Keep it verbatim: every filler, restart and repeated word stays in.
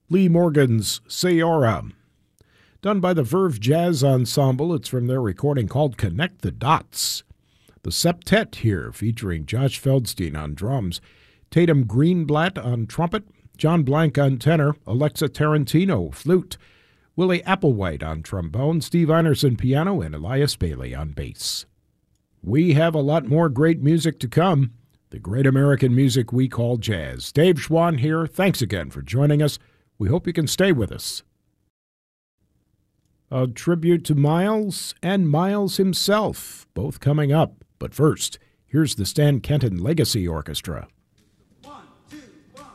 Lee Morgan's Sayora. Done by the Verve Jazz Ensemble. It's from their recording called Connect the Dots. The Septet here, featuring Josh Feldstein on drums, Tatum Greenblatt on trumpet, John Blank on tenor, Alexa Tarantino flute, Willie Applewhite on trombone, Steve Einerson piano, and Elias Bailey on bass. We have a lot more great music to come, the great American music we call jazz. Dave Schwann here. Thanks again for joining us. We hope you can stay with us. A tribute to Miles and Miles himself, both coming up. But first, here's the Stan Kenton Legacy Orchestra.